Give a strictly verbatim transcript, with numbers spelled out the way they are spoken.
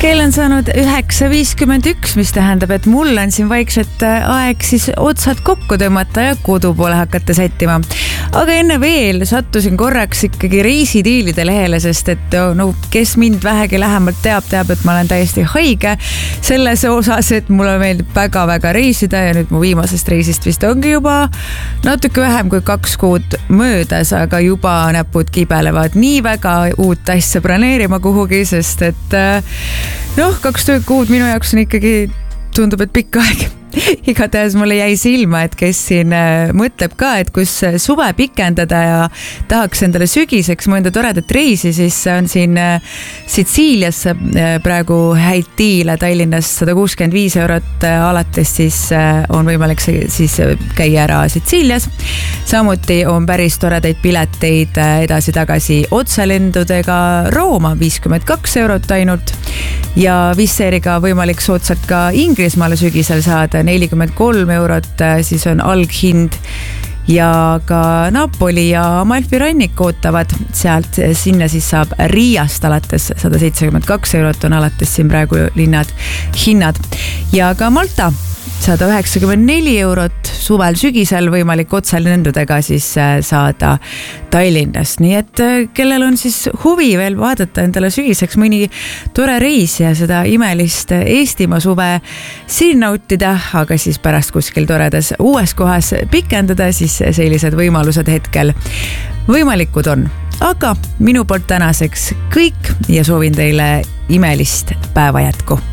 Kell on saanud üheksa viiskümmend üks, mis tähendab, et mul on siin vaikselt aeg siis otsad kokku tõmmata ja kodu poole hakata sättima. Aga enne veel sattusin korraks ikkagi reisidiilide lehele, sest et no, kes mind vähegi lähemalt teab, teab, et ma olen täiesti haige selles osas, et mulle meeldib väga-väga reisida ja nüüd mu viimasest reisist vist ongi juba natuke vähem kui kaks kuud möödas, aga juba näpud kibelevad nii väga uut asja planeerima kuhugi, sest et noh, kaks kuud minu jaoks on ikkagi, tundub, et pikk aeg. Igatahes mulle jäi silma, et kes siin mõtleb ka, et kus suve pikendada ja tahaks endale sügiseks mõnda toredat reisi, siis on siin Sitsiilias praegu häid diile Tallinnas sada kuuskümmend viis eurot alates, siis on võimalik siis käia ära Sitsiilias. Samuti on päris toredaid pileteid edasi-tagasi otselendudega Rooma viiskümmend kaks eurot ainult ja Wizzairiga võimalik soodsalt ka Inglismaale sügisel saada nelikümmend kolm eurot, siis on alghind ja ka Napoli ja Amalfi rannik ootavad sealt, sinna siis saab Riiast alates sada seitsekümmend kaks eurot on alates siin praegu linnad hinnad ja ka Malta sada üheksakümmend neli eurot suvel sügisel võimalik otselendudega siis saada Tallinnast. Nii et kellel on siis huvi veel vaadata endale sügiseks mõni tore reis ja seda imelist Eestimaa suve siin nautida, aga siis pärast kuskil toredas uues kohas pikendada, siis sellised võimalused hetkel võimalikud on. Aga minu poolt tänaseks kõik ja soovin teile imelist päeva jätku.